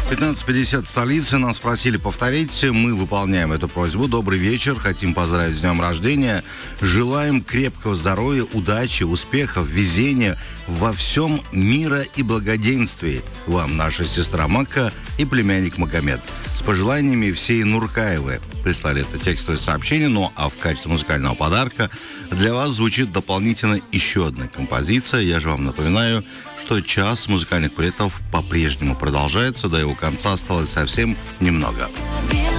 15:50 столицы. Нас просили повторить. Мы выполняем эту просьбу. Добрый вечер. Хотим поздравить с днем рождения. Желаем крепкого здоровья, удачи, успехов, везения во всем мира и благоденствии. Вам наша сестра Макка и племянник Магомед. С пожеланиями всей Нуркаевы. Прислали это текстовое сообщение. Ну, а в качестве музыкального подарка для вас звучит дополнительно еще одна композиция. Я же вам напоминаю, что час музыкальных куплетов по-прежнему продолжается. До его конца осталось совсем немного.